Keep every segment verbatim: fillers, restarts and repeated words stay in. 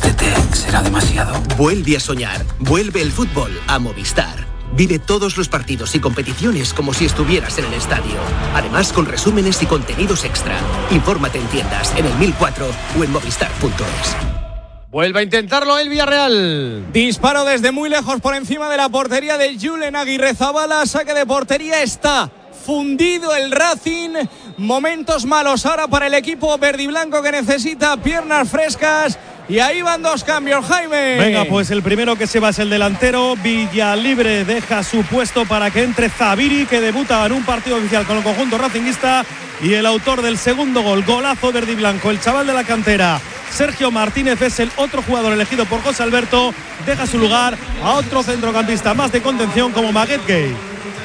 Este té será demasiado. Vuelve a soñar. Vuelve el fútbol a Movistar. Vive todos los partidos y competiciones como si estuvieras en el estadio. Además, con resúmenes y contenidos extra. Infórmate en tiendas, en el mil cuatro o en movistar punto es. Vuelve a intentarlo el Villarreal. Disparo desde muy lejos por encima de la portería de Julen Aguirrezabala. Saque de portería, está fundido el Racing. Momentos malos ahora para el equipo verdiblanco que necesita piernas frescas. Y ahí van dos cambios, Jaime. Venga, pues el primero que se va es el delantero. Villalibre deja su puesto para que entre Zabiri, que debuta en un partido oficial con el conjunto racinguista. Y el autor del segundo gol, golazo verdiblanco, el chaval de la cantera, Sergio Martínez, es el otro jugador elegido por José Alberto. Deja su lugar a otro centrocampista más de contención como Maguette Gueye.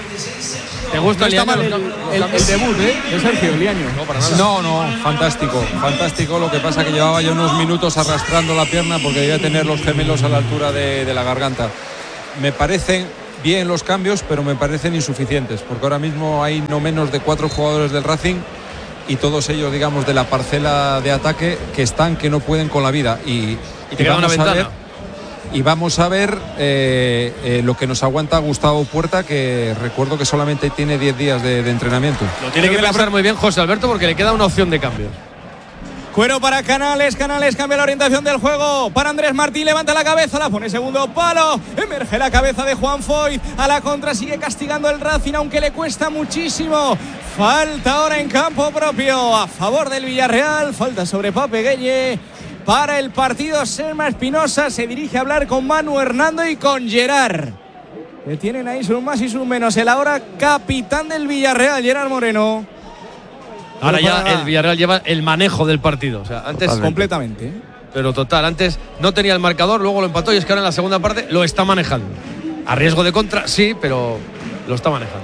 ¿Te gusta no el, mal el, el, el debut ¿eh? de Sergio Liaño? No, para nada. No, no, fantástico, fantástico. Lo que pasa que llevaba ya unos minutos arrastrando la pierna porque debía tener los gemelos a la altura de, de la garganta. Me parecen bien los cambios, pero me parecen insuficientes, porque ahora mismo hay no menos de cuatro jugadores del Racing y todos ellos, digamos, de la parcela de ataque que están, que no pueden con la vida. Y, y te queda una ventana. Ver, y vamos a ver eh, eh, lo que nos aguanta Gustavo Puerta, que recuerdo que solamente tiene diez días de, de entrenamiento. Lo tiene que pensar muy bien José Alberto porque le queda una opción de cambios. Cuero para Canales, Canales cambia la orientación del juego para Andrés Martín, levanta la cabeza, la pone segundo palo, emerge la cabeza de Juan Foyt, a la contra sigue castigando el Racing aunque le cuesta muchísimo. Falta ahora en campo propio a favor del Villarreal, falta sobre Pape Gueye. Para el partido, Selma Espinosa se dirige a hablar con Manu Hernando y con Gerard, que tienen ahí sus más y sus menos. El ahora capitán del Villarreal, Gerard Moreno. Ahora ya el Villarreal lleva el manejo del partido. O sea, antes totalmente. completamente. Pero total, antes no tenía el marcador, luego lo empató y es que ahora en la segunda parte lo está manejando. A riesgo de contra, sí, pero lo está manejando.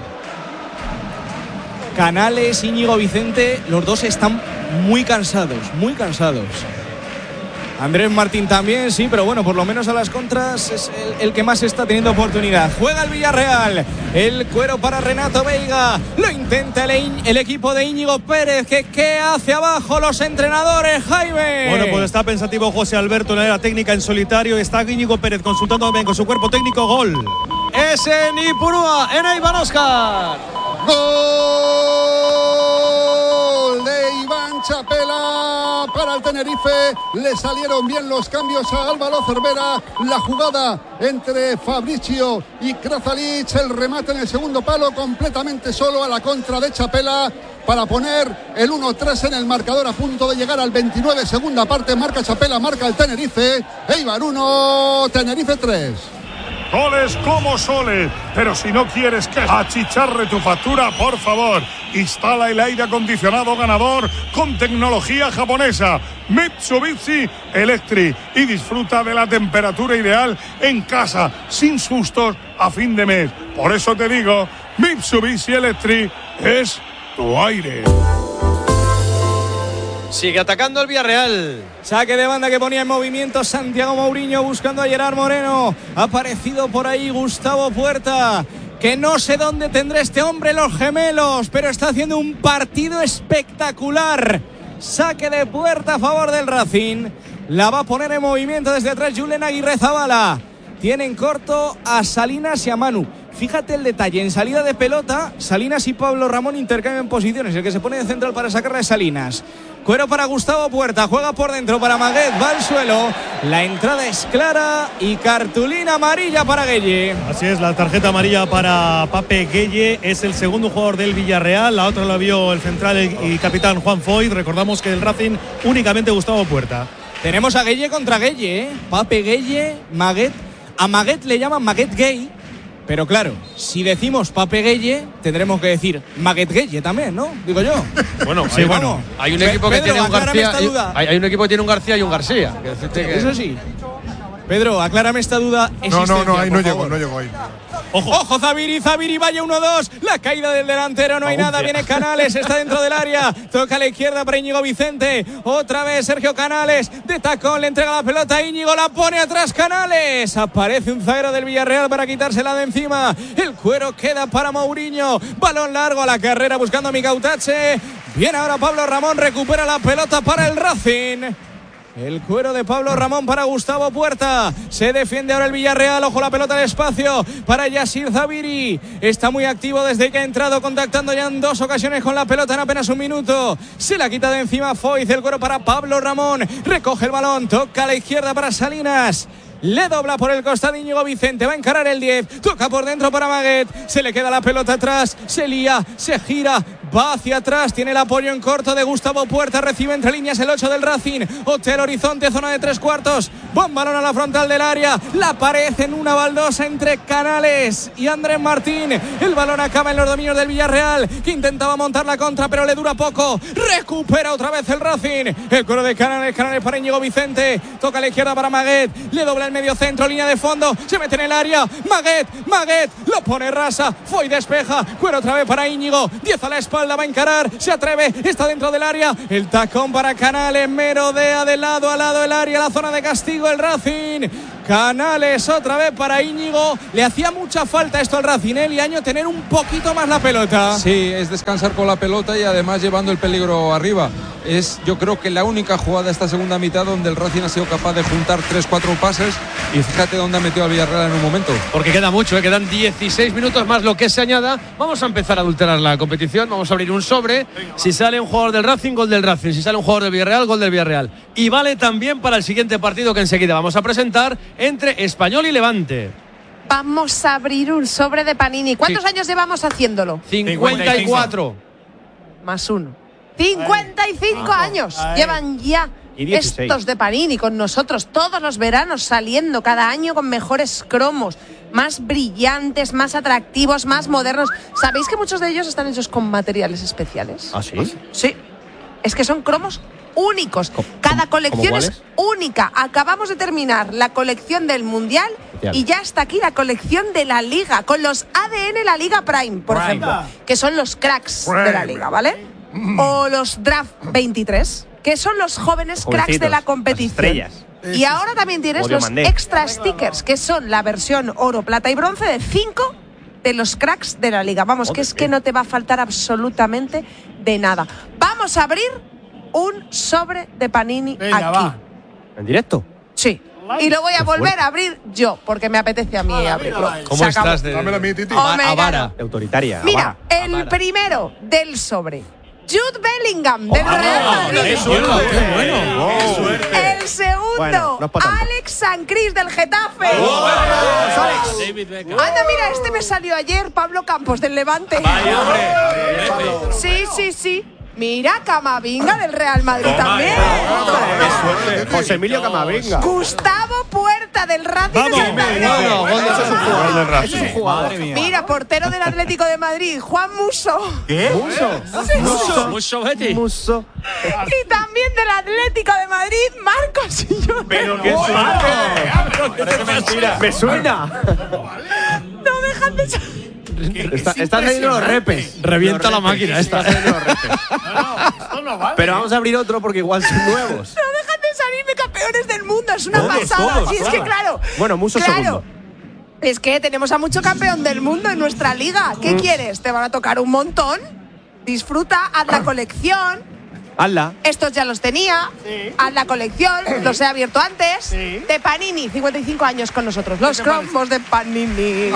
Canales, Íñigo Vicente, los dos están muy cansados, muy cansados. Andrés Martín también, sí, pero bueno, por lo menos a las contras es el, el que más está teniendo oportunidad. Juega el Villarreal, el cuero para Renato Veiga, lo intenta el, el equipo de Íñigo Pérez, que, que hace abajo los entrenadores, Jaime. Bueno, pues está pensativo José Alberto en la era técnica en solitario, está Íñigo Pérez consultando también con su cuerpo técnico. Gol. Es en Ipurúa, en Iván Oscar. Gol de Iván Chapela para el Tenerife. Le salieron bien los cambios a Álvaro Cervera. La jugada entre Fabricio y Krasalich. El remate en el segundo palo completamente solo a la contra de Chapela para poner el uno tres en el marcador, a punto de llegar al veintinueve. Segunda parte, marca Chapela, marca el Tenerife. Eibar uno, Tenerife tres. Goles como soles, pero si no quieres que achicharre tu factura, por favor, instala el aire acondicionado ganador con tecnología japonesa Mitsubishi Electric y disfruta de la temperatura ideal en casa, sin sustos a fin de mes. Por eso te digo, Mitsubishi Electric es tu aire. Sigue atacando el Villarreal. Saque de banda que ponía en movimiento Santiago Mourinho buscando a Gerard Moreno. Ha aparecido por ahí Gustavo Puerta, que no sé dónde tendrá este hombre los gemelos, pero está haciendo un partido espectacular. Saque de puerta a favor del Racing. La va a poner en movimiento desde atrás Julen Aguirrezabala. Tienen corto a Salinas y a Manu. Fíjate el detalle, en salida de pelota, Salinas y Pablo Ramón intercambian posiciones. El que se pone de central para sacarla es Salinas. Cuero para Gustavo Puerta, juega por dentro para Maguette, va al suelo. La entrada es clara y cartulina amarilla para Gueye. Así es, la tarjeta amarilla para Pape Gueye. Es el segundo jugador del Villarreal. La otra la vio el central y capitán Juan Foyt. Recordamos que el Racing únicamente Gustavo Puerta. Tenemos a Gueye contra Gueye, ¿eh? Pape Gueye, Maguette. A Maguette le llaman Maguette Gueye. Pero claro, si decimos Pape Gueye, tendremos que decir Maguette Gueye también, ¿no? Digo yo. Bueno, sí, hay, bueno. Hay un equipo que Pedro, tiene un García. Esta duda. Hay, hay un equipo que tiene un García y un García. Que que... Eso sí. Pedro, aclárame esta duda. No, no, no, ahí no llegó, no llegó ahí. Ojo, ojo, Zabiri, Zabiri, vaya uno dos. La caída del delantero, no hay nada. Viene Canales, está dentro del área. Toca a la izquierda para Íñigo Vicente. Otra vez Sergio Canales. De tacón, le entrega la pelota a Íñigo, la pone atrás Canales. Aparece un zaguero del Villarreal para quitársela de encima. El cuero queda para Mourinho. Balón largo a la carrera buscando a Mikautache. Viene ahora Pablo Ramón, recupera la pelota para el Racing. El cuero de Pablo Ramón para Gustavo Puerta. Se defiende ahora el Villarreal. Ojo la pelota al espacio para Yassir Zabiri. Está muy activo desde que ha entrado, contactando ya en dos ocasiones con la pelota en apenas un minuto. Se la quita de encima Foyth. El cuero para Pablo Ramón. Recoge el balón. Toca a la izquierda para Salinas. Le dobla por el costado Íñigo Vicente. Va a encarar el diez. Toca por dentro para Maguet. Se le queda la pelota atrás. Se lía, se gira. Va hacia atrás. Tiene el apoyo en corto de Gustavo Puerta. Recibe entre líneas el ocho del Racing. Hotel Horizonte, zona de tres cuartos. Buen balón a la frontal del área. La pared en una baldosa entre Canales y Andrés Martín. El balón acaba en los dominios del Villarreal, que intentaba montar la contra, pero le dura poco. Recupera otra vez el Racing. El coro de Canales. Canales para Íñigo Vicente. Toca a la izquierda para Maguet. Le dobla el medio centro, línea de fondo. Se mete en el área. Maguet, Maguet. Lo pone rasa. Foyth despeja. Cuero otra vez para Íñigo. diez a la espalda. Va a encarar. Se atreve. Está dentro del área. El tacón para Canales. Merodea de lado a lado el área. La zona de castigo el Racing. Canales otra vez para Íñigo. Le hacía mucha falta esto al Racing, ¿eh? Liaño, tener un poquito más la pelota. Sí, es descansar con la pelota y además llevando el peligro arriba. Es, yo creo que la única jugada de esta segunda mitad donde el Racing ha sido capaz de juntar tres cuatro pases, y fíjate dónde ha metido al Villarreal en un momento. Porque queda mucho, ¿eh? Quedan dieciséis minutos más lo que se añada. Vamos a empezar a adulterar la competición. Vamos a abrir un sobre. Si sale un jugador del Racing, gol del Racing. Si sale un jugador del Villarreal, gol del Villarreal. Y vale también para el siguiente partido que enseguida vamos a presentar entre Español y Levante. Vamos a abrir un sobre de Panini. ¿Cuántos sí. años llevamos haciéndolo? cincuenta y cuatro. Más uno. cincuenta y cinco ah, años ay. llevan ya estos de Panini con nosotros todos los veranos, saliendo cada año con mejores cromos, más brillantes, más atractivos, más modernos. ¿Sabéis que muchos de ellos están hechos con materiales especiales? ¿Ah, sí? Sí. Es que son cromos únicos. Cada colección es única. Acabamos de terminar la colección del Mundial y ya está aquí la colección de la Liga, con los A D N La Liga Prime, por Prime. ejemplo, que son los cracks Prime. de la Liga, ¿vale? O los Draft veintitrés, que son los jóvenes cracks de la competición. Y ahora también tienes los extra stickers, que son la versión oro, plata y bronce de cinco de los cracks de la Liga. Vamos, que es que no te va a faltar absolutamente de nada. Vamos a abrir un sobre de Panini Venga, aquí. Va. ¿En directo? Sí. Y lo voy a volver a abrir yo, porque me apetece a mí ah, abrirlo. ¿Cómo estás de, Dámela a mí, Titi. Avara, de autoritaria? Mira, Avara. el Avara. primero del sobre. Jude Bellingham, del oh, Real Madrid. ¡Qué suerte! ¡Qué bueno! ¡Qué suerte! El segundo, bueno, no Alex Sancris, del Getafe. Oh, Alex. David Beckham. Anda, mira, este me salió ayer. Pablo Campos, del Levante. Vaya, hombre. Sí, sí, sí. Mira, Camavinga, del Real Madrid oh, también. ¡Qué suerte! José Emilio Camavinga. Gustavo Puerta, del Racing de Santander. No, no, eso es un jugador. Eso es un jugador. Mira, portero del Atlético de Madrid, Juan Musso. ¿Qué? Musso. Sí. Musso. Musso Betty. Musso. Y también del Atlético de Madrid, Marcos Sillón. Pero qué suerte. ¡Qué mentira! Me suena. No dejan de salir. Está, están saliendo los repes. Revienta los la repes, máquina esta. Está los repes. No, no, esto no vale. Pero vamos a abrir otro porque igual son nuevos. No dejan de salirme campeones del mundo. Es una todos, pasada. Todos, sí, es que claro. Bueno, Musso claro, segundo. Es que tenemos a mucho campeón del mundo en nuestra liga. ¿Qué mm. quieres? Te van a tocar un montón. Disfruta, haz la colección. Hazla. Estos ya los tenía. Sí. Haz la colección. Los he abierto antes. Sí. De Panini, cincuenta y cinco años con nosotros. Los cromos de Panini.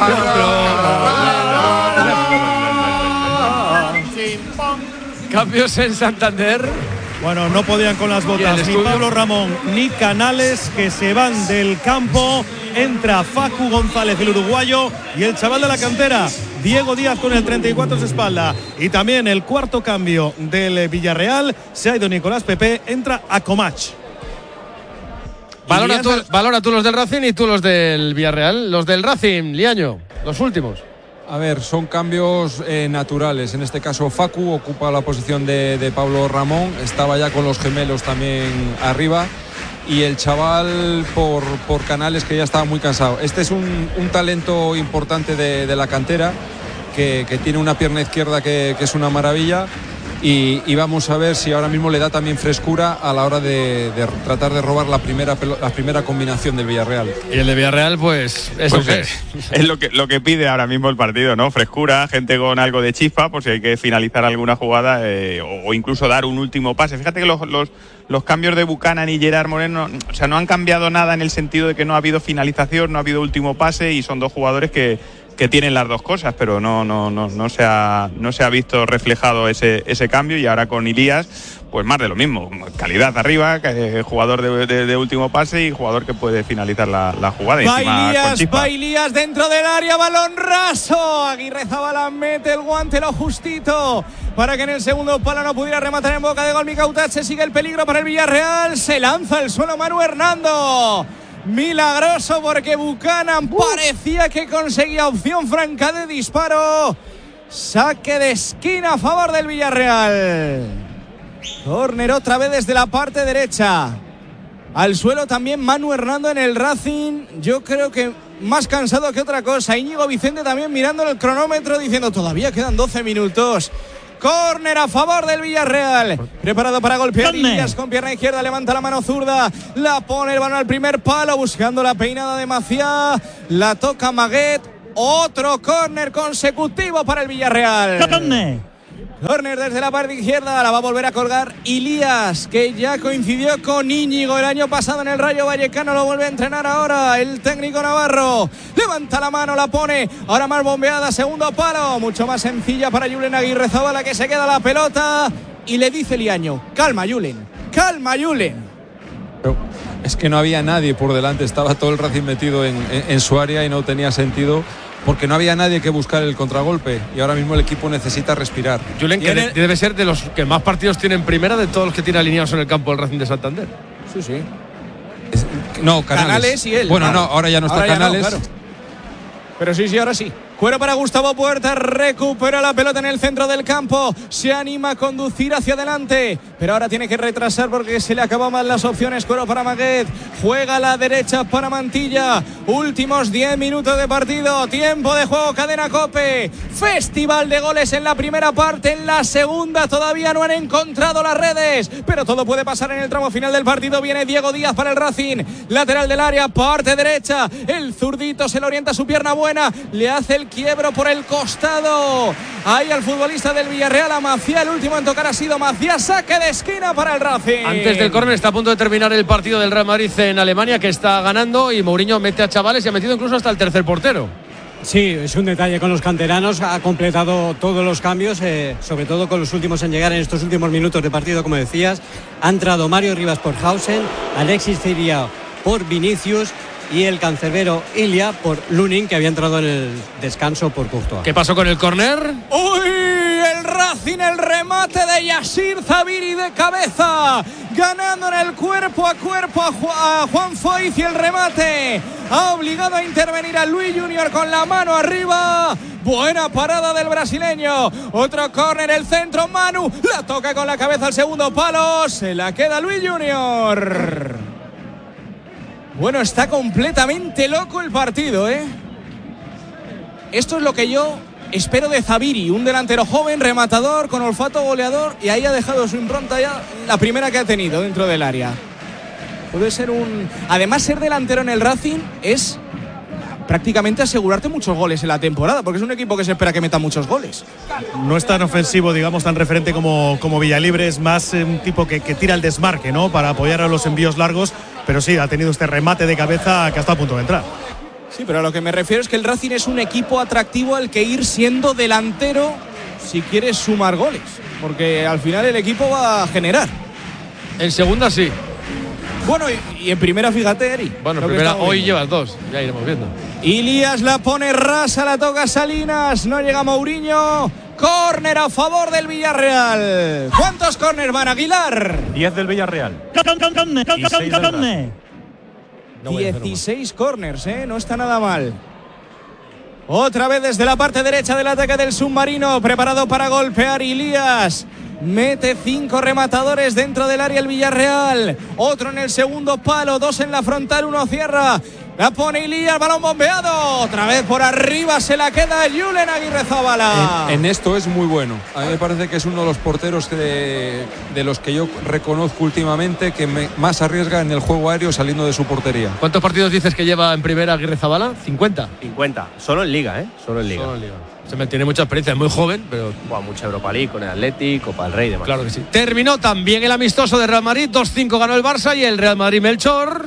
Cambios en Santander. Bueno, no podían con las botas ni Pablo Ramón ni Canales, que se van del campo. Entra Facu González, el uruguayo, y el chaval de la cantera, Diego Díaz, con el treinta y cuatro en su espalda. Y también el cuarto cambio del Villarreal, se ha ido Nicolás Pepe, entra a Comach. Valora tú, valora tú los del Racing y tú los del Villarreal. Los del Racing, Liaño, los últimos. A ver, son cambios eh, naturales. En este caso, Facu ocupa la posición de, de Pablo Ramón. Estaba ya con los gemelos también arriba. Y el chaval por, por Canales, que ya estaba muy cansado. Este es un, un talento importante de, de la cantera, que, que tiene una pierna izquierda que, que es una maravilla. Y, y vamos a ver si ahora mismo le da también frescura a la hora de, de tratar de robar la primera, la primera combinación del Villarreal. Y el de Villarreal, pues, eso pues es. Es, es lo que, lo que pide ahora mismo el partido, ¿no? Frescura, gente con algo de chispa, por si hay que finalizar alguna jugada eh, o, o incluso dar un último pase. Fíjate que los, los, los cambios de Buchanan y Gerard Moreno, o sea, no han cambiado nada en el sentido de que no ha habido finalización, no ha habido último pase y son dos jugadores que, que tienen las dos cosas, pero no, no, no, no se ha, no se ha visto reflejado ese, ese cambio y ahora con Ilías, pues más de lo mismo, calidad arriba, eh, jugador de, de, de último pase y jugador que puede finalizar la, la jugada. Va Ilías, va Ilías dentro del área, balón raso, Aguirrezabala mete el guante lo justito para que en el segundo palo no pudiera rematar en boca de gol Micautat. Se sigue el peligro para el Villarreal, se lanza al suelo Manu Hernando. Milagroso porque Buchanan uh. parecía que conseguía opción franca de disparo. Saque de esquina a favor del Villarreal. Córner otra vez desde la parte derecha. Al suelo también Manu Hernando en el Racing. Yo creo que más cansado que otra cosa. Íñigo Vicente también mirando el cronómetro diciendo todavía quedan doce minutos. Córner a favor del Villarreal. Preparado para golpear Ilías con pierna izquierda. Levanta la mano zurda. La pone el balón al primer palo. Buscando la peinada de Maciá. La toca Maguet. Otro córner consecutivo para el Villarreal. Córner. Córner desde la parte izquierda. La va a volver a colgar Ilías, que ya coincidió con Íñigo el año pasado en el Rayo Vallecano. Lo vuelve a entrenar ahora el técnico navarro. Levanta la mano, la pone. Ahora más bombeada, segundo palo. Mucho más sencilla para Julen Aguirrezabala, que se queda la pelota. Y le dice Liaño: calma, Julen. Calma, Julen. Pero es que no había nadie por delante. Estaba todo el Racing metido en, en, en su área y no tenía sentido, porque no había nadie que buscar el contragolpe y ahora mismo el equipo necesita respirar. Julen, que de, debe ser de los que más partidos tiene en primera de todos los que tiene alineados en el campo del Racing de Santander. Sí, sí. Es, no, Canales. Canales y él. Bueno, claro. no, ahora ya no está Canales. No, claro. Pero sí, sí, ahora sí. Cuero para Gustavo Puerta, recupera la pelota en el centro del campo, se anima a conducir hacia adelante, pero ahora tiene que retrasar porque se le acababan las opciones. Cuero para Maguet, juega a la derecha para Mantilla, últimos diez minutos de partido, tiempo de juego, Cadena COPE, festival de goles en la primera parte, en la segunda todavía no han encontrado las redes, pero todo puede pasar en el tramo final del partido. Viene Diego Díaz para el Racing, lateral del área, parte derecha, el zurdito se le orienta su pierna buena, le hace el quiebro por el costado. Ahí al futbolista del Villarreal, a Maciá. El último en tocar ha sido Maciá. Saque de esquina para el Racing. Antes del córner está a punto de terminar el partido del Real Madrid en Alemania, que está ganando, y Mourinho mete a chavales y ha metido incluso hasta el tercer portero. Sí, es un detalle con los canteranos. Ha completado todos los cambios, eh, sobre todo con los últimos en llegar en estos últimos minutos de partido, como decías. Ha entrado Mario Rivas por Hausen, Alexis Ciria por Vinicius y el cancerbero Ilia por Lunin, que había entrado en el descanso por Courtois. ¿Qué pasó con el córner? ¡Uy! El Racing, el remate de Yassir Zabiri de cabeza, ganando en el cuerpo a cuerpo a, Ju- a Juan Foyth, y el remate ha obligado a intervenir a Luis Junior con la mano arriba. Buena parada del brasileño. Otro córner, el centro, Manu la toca con la cabeza al segundo palo, se la queda Luis Junior. Bueno, está completamente loco el partido, ¿eh? Esto es lo que yo espero de Zabiri, un delantero joven, rematador, con olfato goleador, y ahí ha dejado su impronta ya, la primera que ha tenido dentro del área. Puede ser un... Además, ser delantero en el Racing es prácticamente asegurarte muchos goles en la temporada, porque es un equipo que se espera que meta muchos goles. No es tan ofensivo, digamos, tan referente como, como Villalibre, es más eh, un tipo que, que tira el desmarque, ¿no?, para apoyar a los envíos largos, pero sí, ha tenido este remate de cabeza que está a punto de entrar. Sí, pero a lo que me refiero es que el Racing es un equipo atractivo al que ir siendo delantero si quieres sumar goles, porque al final el equipo va a generar. En segunda sí. Bueno, y, y en primera, fíjate, Eri. Bueno, en primera hoy llevas dos, ya iremos viendo. Ilías la pone rasa, la toca Salinas, no llega Mourinho. Córner a favor del Villarreal. ¿Cuántos córners van, Aguilar? diez del Villarreal. dieciséis córners, ¿eh? No está nada mal. Otra vez desde la parte derecha del ataque del submarino, preparado para golpear Ilías. Mete cinco rematadores dentro del área el Villarreal. Otro en el segundo palo, dos en la frontal, uno cierra. La pone Ilías, balón bombeado. Otra vez por arriba se la queda Julen Aguirrezabala. En, en esto es muy bueno. A mí me parece que es uno de los porteros de, de los que yo reconozco últimamente que me, más arriesga en el juego aéreo saliendo de su portería. ¿Cuántos partidos dices que lleva en primera Aguirrezabala? ¿cincuenta? cincuenta. Solo en Liga, ¿eh? Solo en Liga. Solo en Liga. Se me tiene mucha experiencia, es muy joven, pero... Buah, mucha Europa League con el Athletic, Copa del Rey y demás. Claro que sí. Terminó también el amistoso de Real Madrid. dos cinco ganó el Barça y el Real Madrid Melchor...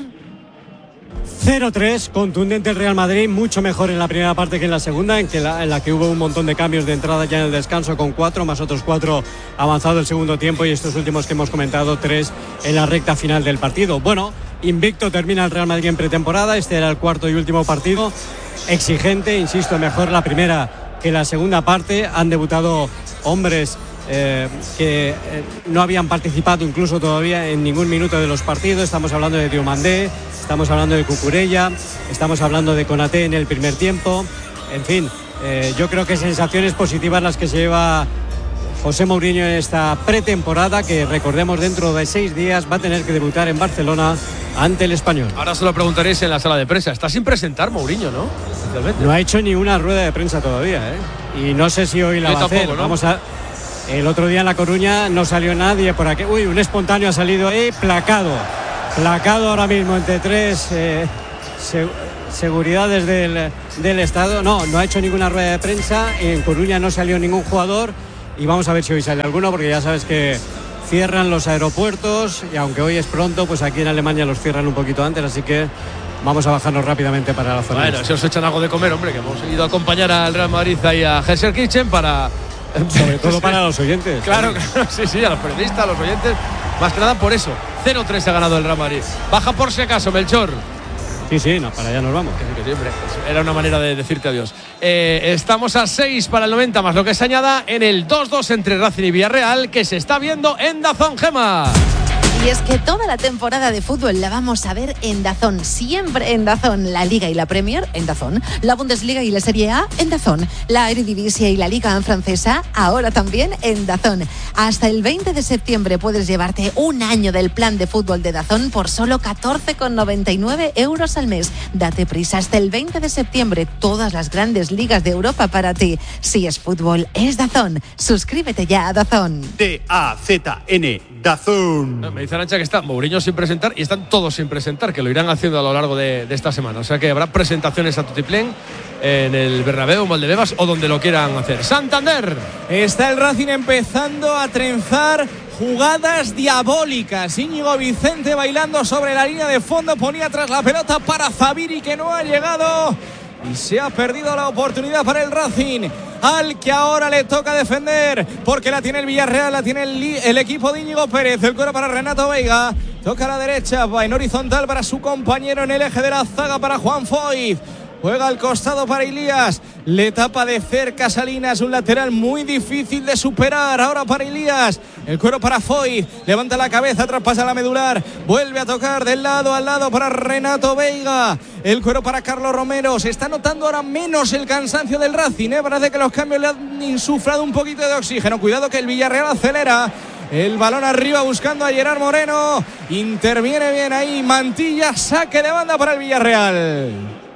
cero tres, contundente el Real Madrid, mucho mejor en la primera parte que en la segunda, en, que la, en la que hubo un montón de cambios de entrada ya en el descanso, con cuatro, más otros cuatro avanzado el segundo tiempo, y estos últimos que hemos comentado, tres en la recta final del partido. Bueno, invicto termina el Real Madrid en pretemporada, este era el cuarto y último partido, exigente, insisto, mejor la primera que la segunda parte. Han debutado hombres Eh, que eh, no habían participado incluso todavía en ningún minuto de los partidos. Estamos hablando de Diomandé, estamos hablando de Cucurella, estamos hablando de Konaté en el primer tiempo. En fin, eh, yo creo que sensaciones positivas las que se lleva José Mourinho en esta pretemporada, que recordemos dentro de seis días va a tener que debutar en Barcelona ante el Español. Ahora se lo preguntaréis en la sala de prensa. Está sin presentar Mourinho, ¿no? No ha hecho ni una rueda de prensa todavía, ¿eh? Y no sé si hoy la Yo va a hacer. tampoco, ¿no? Vamos a... El otro día en La Coruña no salió nadie por aquí. Uy, un espontáneo ha salido ahí, placado. Placado ahora mismo entre tres eh, se, seguridades del, del Estado. No, no ha hecho ninguna rueda de prensa. En Coruña no salió ningún jugador. Y vamos a ver si hoy sale alguno, porque ya sabes que cierran los aeropuertos. Y aunque hoy es pronto, pues aquí en Alemania los cierran un poquito antes. Así que vamos a bajarnos rápidamente para la zona. Bueno, si os echan algo de comer, hombre, que hemos ido a acompañar al Real Madrid ahí a Hessel Kitchen para... Sobre todo para los oyentes. Claro, claro, sí, sí, a los periodistas, a los oyentes. Más que nada por eso. cero tres ha ganado el Real Madrid. Baja por si acaso, Melchor. Sí, sí, no, para allá nos vamos. Que sí, que sí, hombre. Era una manera de decirte adiós. Eh, estamos a seis para el noventa más lo que se añada en el dos dos entre Racing y Villarreal, que se está viendo en DAZN, Gema. Y es que toda la temporada de fútbol la vamos a ver en DAZN, siempre en DAZN. La Liga y la Premier en DAZN, la Bundesliga y la Serie A en DAZN, la Eredivisie y la Liga francesa ahora también en DAZN. Hasta el veinte de septiembre puedes llevarte un año del plan de fútbol de DAZN por solo catorce con noventa y nueve euros al mes. Date prisa, hasta el veinte de septiembre todas las grandes ligas de Europa para ti. Si es fútbol, es DAZN. Suscríbete ya a DAZN. D A Z N, DAZN. Me dice Arancha que está Mourinho sin presentar y están todos sin presentar, que lo irán haciendo a lo largo de, de esta semana. O sea que habrá presentaciones a tutiplén en el Bernabéu, en Valdebebas o donde lo quieran hacer. Santander. Está el Racing empezando a trenzar jugadas diabólicas. Íñigo Vicente bailando sobre la línea de fondo, ponía atrás la pelota para Zabiri, que no ha llegado y se ha perdido la oportunidad para el Racing, al que ahora le toca defender, porque la tiene el Villarreal, la tiene el, el equipo de Íñigo Pérez. El cuero para Renato Veiga, toca a la derecha, va en horizontal para su compañero en el eje de la zaga, para Juan Foyth. Juega al costado para Ilías. Le tapa de cerca Salinas. Un lateral muy difícil de superar. Ahora para Ilías. El cuero para Foyth. Levanta la cabeza, traspasa la medular. Vuelve a tocar del lado al lado para Renato Veiga. El cuero para Carlos Romero. Se está notando ahora menos el cansancio del Racing, ¿eh? Parece que los cambios le han insuflado un poquito de oxígeno. Cuidado que el Villarreal acelera. El balón arriba buscando a Gerard Moreno. Interviene bien ahí Mantilla. Saque de banda para el Villarreal.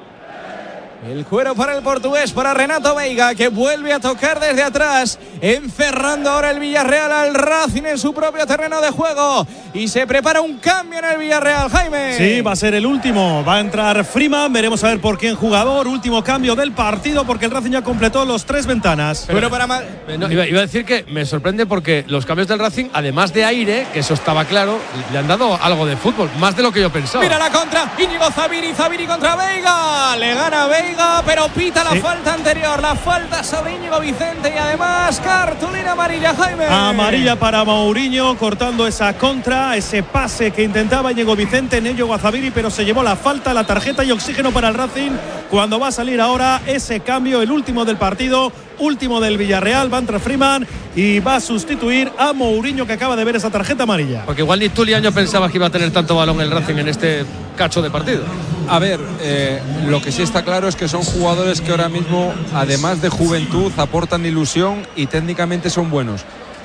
El cuero para el portugués, para Renato Veiga, que vuelve a tocar desde atrás, encerrando ahora el Villarreal al Racing en su propio terreno de juego. Y se prepara un cambio en el Villarreal, Jaime. Sí, va a ser el último. Va a entrar Freeman, veremos a ver por quién jugador. Último cambio del partido, porque el Racing ya completó los tres ventanas. Pero, Pero para no, iba, iba a decir que me sorprende porque los cambios del Racing, además de aire, que eso estaba claro, le han dado algo de fútbol, más de lo que yo pensaba. Mira la contra, Íñigo Zabiri, Zabiri contra Veiga. Le gana Veiga, pero pita la sí. falta anterior, la falta sobre Íñigo Vicente y además cartulina amarilla, Jaime. Amarilla para Mourinho, cortando esa contra, ese pase que intentaba Íñigo Vicente, Nello Guazabiri, pero se llevó la falta, la tarjeta y oxígeno para el Racing cuando va a salir ahora ese cambio, el último del partido, último del Villarreal. Va a entrar Freeman y va a sustituir a Mourinho, que acaba de ver esa tarjeta amarilla. Porque igual ni tú ni año pensabas que iba a tener tanto balón el Racing en este cacho de partido. A ver, eh, lo que sí está claro es que son jugadores que ahora mismo, además de juventud, aportan ilusión y técnicamente son buenos.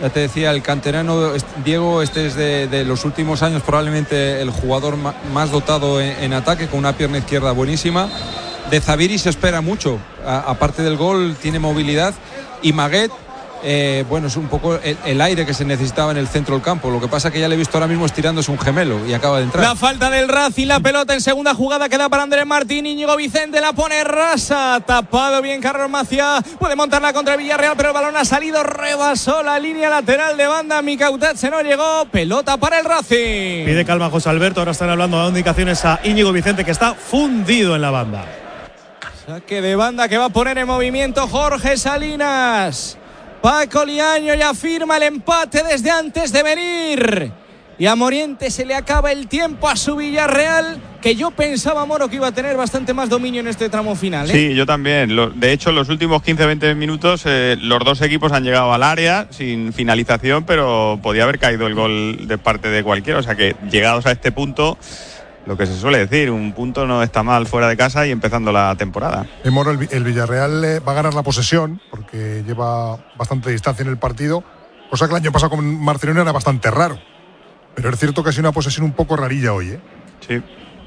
Ya te decía, el canterano Diego, este es de, de los últimos años probablemente el jugador ma, más dotado en, en ataque, con una pierna izquierda buenísima. De Zaviri se espera mucho, a, aparte del gol tiene movilidad, y Maguet, eh, bueno, es un poco el, el aire que se necesitaba en el centro del campo. Lo que pasa que ya le he visto ahora mismo estirándose un gemelo y acaba de entrar. La falta del Racing, la pelota en segunda jugada queda para Andrés Martín. Íñigo Vicente la pone rasa, tapado bien Carlos Maciá, puede montarla contra el Villarreal, pero el balón ha salido, rebasó la línea lateral de banda. Mikautatze no llegó, pelota para el Racing. Pide calma José Alberto, ahora están hablando, dando indicaciones a Íñigo Vicente, que está fundido en la banda. Saque de banda que va a poner en movimiento Jorge Salinas. Paco Liaño ya firma el empate desde antes de venir. Y a Moriente se le acaba el tiempo a su Villarreal, que yo pensaba, Moro, que iba a tener bastante más dominio en este tramo final, ¿eh? Sí, yo también. Lo, de hecho, los últimos quince a veinte minutos eh, los dos equipos han llegado al área sin finalización, pero podía haber caído el gol de parte de cualquiera. O sea que llegados a este punto, lo que se suele decir, un punto no está mal fuera de casa y empezando la temporada. Eh, Moro, el, el Villarreal eh, va a ganar la posesión porque lleva bastante distancia en el partido, cosa que el año pasado con Marcelino era bastante raro. Pero es cierto que ha sido una posesión un poco rarilla hoy, ¿eh? Sí.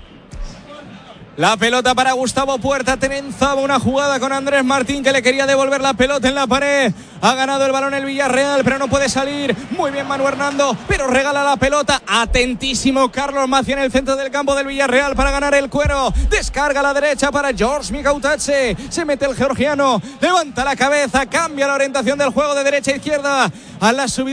La pelota para Gustavo Puerta, trenzaba una jugada con Andrés Martín, que le quería devolver la pelota en la pared. Ha ganado el balón el Villarreal, pero no puede salir. Muy bien Manu Hernando, pero regala la pelota. Atentísimo Carlos Maciá en el centro del campo del Villarreal para ganar el cuero. Descarga a la derecha para George Mikautatze. Se mete el georgiano, levanta la cabeza, cambia la orientación del juego de derecha a izquierda a la subida